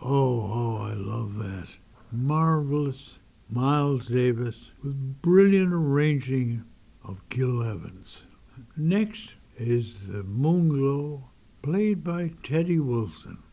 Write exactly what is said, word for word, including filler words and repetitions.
Oh, oh, I love that. Marvelous Miles Davis with brilliant arranging of Gil Evans. Next is The Moonglow, played by Teddy Wilson.